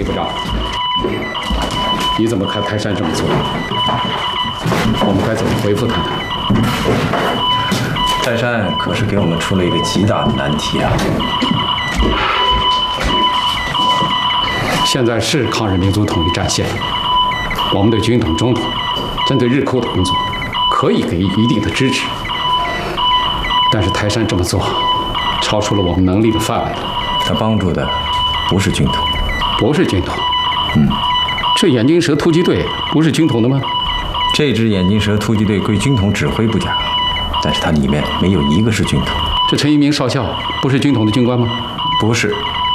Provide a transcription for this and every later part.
退不让。你怎么看泰山这么做？我们该怎么回复他呢？ 泰山可是给我们出了一个极大的难题啊！ 现在是抗日民族统一战线，我们的军统、中统针对日寇的工作可以给予一定的支持，但是泰山这么做，超出了我们能力的范围了。 他帮助的不是军统， 不是军统。这眼镜蛇突击队不是军统的吗？ 这支眼镜蛇突击队归军统指挥不假，但是它里面没有一个是军统。 这陈一鸣少校不是军统的军官吗？ 不是。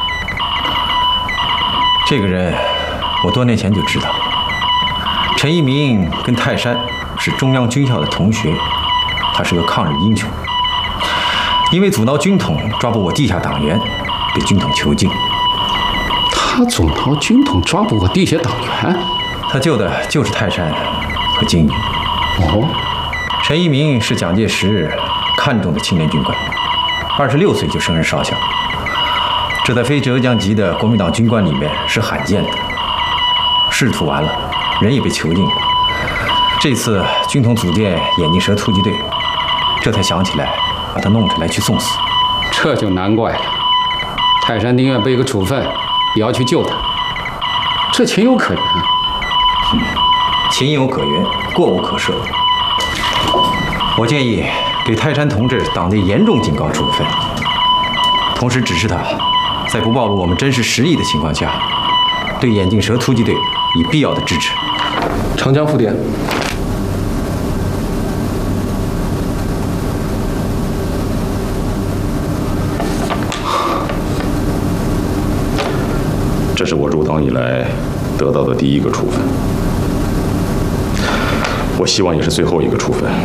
这个人我多年前就知道，陈一鸣跟泰山是中央军校的同学，他是个抗日英雄，因为阻挠军统抓捕我地下党员，被军统囚禁。 他阻挠军统抓捕我地下党员？ 他救的就是泰山和金宇。 哦， 陈一鸣是蒋介石看中的青年军官，26岁就升任少校，这在非浙江籍的国民党军官里面是罕见的。仕途完了，人也被囚禁了。这次军统组建眼镜蛇突击队，这才想起来把他弄出来去送死。 这就难怪了。泰山宁愿背个处分，也要去救他，这情有可原。 情有可原，过无可赦。我建议给泰山同志党内严重警告处分，同时指示他，在不暴露我们真实实力的情况下，对眼镜蛇突击队以必要的支持。 长江副电。 这是我入党以来得到的第一个处分，我希望也是最后一个处分。